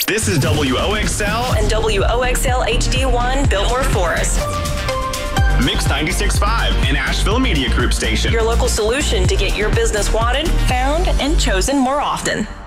This is WOXL and WOXL HD1 Biltmore Forest. Mix 96.5, an Asheville Media Group station. Your local solution to get your business wanted, found, and chosen more often.